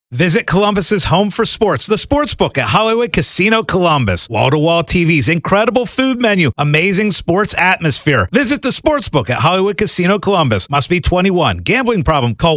Visit Columbus's home for sports, the Sportsbook at Hollywood Casino Columbus. Wall-to-wall TVs, incredible food menu, amazing sports atmosphere. Visit the Sportsbook at Hollywood Casino Columbus. Must be 21. Gambling problem? Call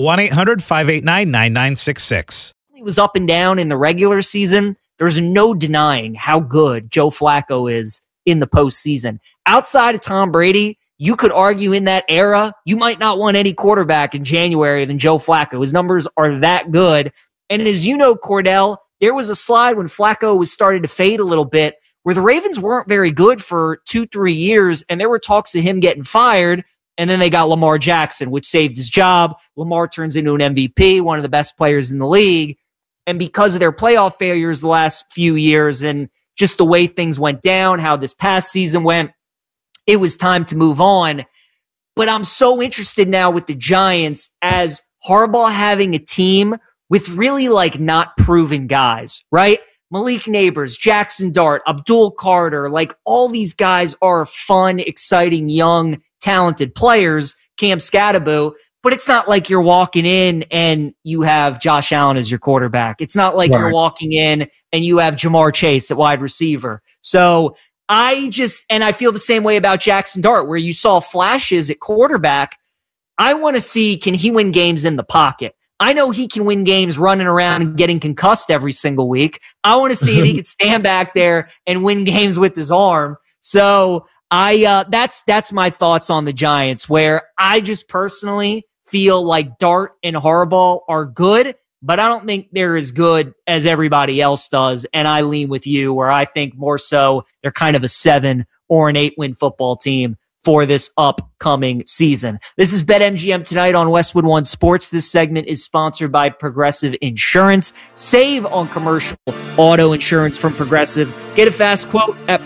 1-800-589-9966. He was up and down in the regular season. There's no denying how good Joe Flacco is in the postseason. Outside of Tom Brady, you could argue in that era, you might not want any quarterback in January than Joe Flacco. His numbers are that good. And as you know, Cordell, there was a slide when Flacco was starting to fade a little bit where the Ravens weren't very good for 2-3 years, and there were talks of him getting fired, and then they got Lamar Jackson, which saved his job. Lamar turns into an MVP, one of the best players in the league. And because of their playoff failures the last few years and just the way things went down, how this past season went, it was time to move on. But I'm so interested now with the Giants as Harbaugh having a team with really like not proven guys, right? Malik Neighbors, Jackson Dart, Abdul Carter, like all these guys are fun, exciting, young, talented players, Cam Scatterbo, but it's not like you're walking in and you have Josh Allen as your quarterback. It's not like you're walking in and you have Jamar Chase at wide receiver. So I feel the same way about Jackson Dart, where you saw flashes at quarterback. I want to see, can he win games in the pocket? I know he can win games running around and getting concussed every single week. I want to see if he can stand back there and win games with his arm. So that's my thoughts on the Giants, where I just personally feel like Dart and Harbaugh are good, but I don't think they're as good as everybody else does. And I lean with you, where I think more so they're kind of a 7 or an 8 win football team for this upcoming season. This is BetMGM Tonight on Westwood One Sports. This segment is sponsored by Progressive Insurance. Save on commercial auto insurance from Progressive. Get a fast quote at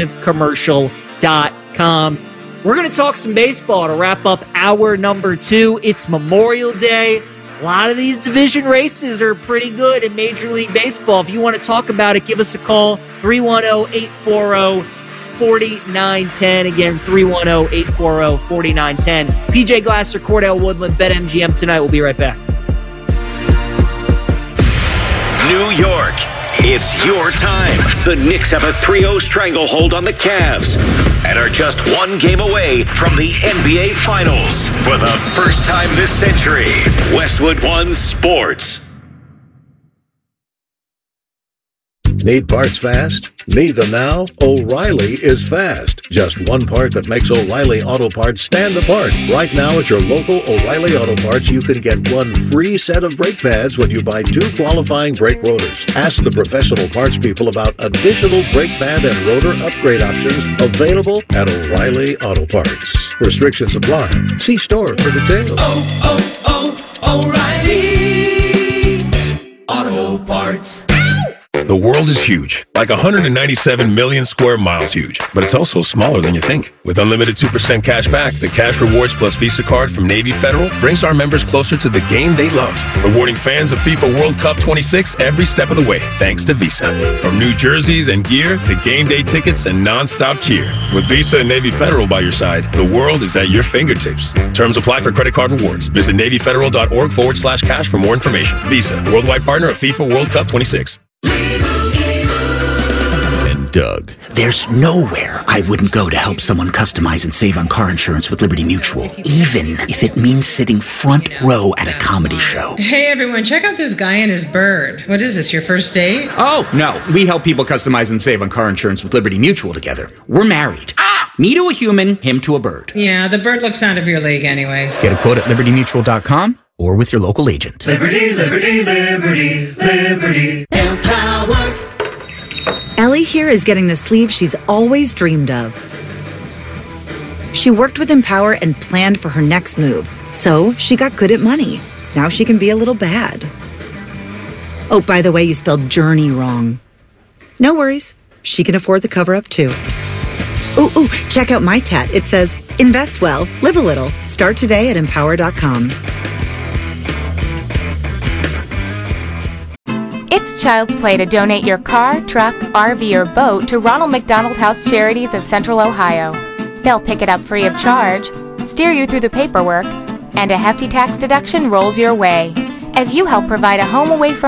progressivecommercial.com. We're going to talk some baseball to wrap up hour number 2. It's Memorial Day. A lot of these division races are pretty good in Major League Baseball. If you want to talk about it, give us a call, 310-840-4910. Again, 310-840-4910. PJ Glasser, Cordell Woodland, BetMGM Tonight. We'll be right back. New York, it's your time. The Knicks have a 3-0 stranglehold on the Cavs and are just one game away from the NBA Finals. For the first time this century, Westwood One Sports. Need parts fast? Need them now? O'Reilly is fast. Just one part that makes O'Reilly Auto Parts stand apart. Right now at your local O'Reilly Auto Parts, you can get one free set of brake pads when you buy 2 qualifying brake rotors. Ask the professional parts people about additional brake pad and rotor upgrade options available at O'Reilly Auto Parts. Restrictions apply. See store for details. O'Reilly Auto Parts. The world is huge, like 197 million square miles huge, but it's also smaller than you think. With unlimited 2% cash back, the Cash Rewards Plus Visa card from Navy Federal brings our members closer to the game they love, rewarding fans of FIFA World Cup 26 every step of the way, thanks to Visa. From new jerseys and gear to game day tickets and non-stop cheer. With Visa and Navy Federal by your side, the world is at your fingertips. Terms apply for credit card rewards. Visit NavyFederal.org/cash for more information. Visa, worldwide partner of FIFA World Cup 26. Doug. There's nowhere I wouldn't go to help someone customize and save on car insurance with Liberty Mutual, even if it means sitting front row at a comedy show. Hey everyone, check out this guy and his bird. What is this, your first date? Oh, no. We help people customize and save on car insurance with Liberty Mutual together. We're married. Me to a human, him to a bird. Yeah, the bird looks out of your league anyways. Get a quote at libertymutual.com or with your local agent. Liberty, liberty, liberty, liberty. Empowered. Ellie here is getting the sleeve she's always dreamed of. She worked with Empower and planned for her next move, so she got good at money. Now she can be a little bad. Oh, by the way, you spelled journey wrong. No worries. She can afford the cover-up, too. Ooh, check out my tat. It says, invest well, live a little. Start today at Empower.com. It's child's play to donate your car, truck, RV, or boat to Ronald McDonald House Charities of Central Ohio. They'll pick it up free of charge, steer you through the paperwork, and a hefty tax deduction rolls your way as you help provide a home away from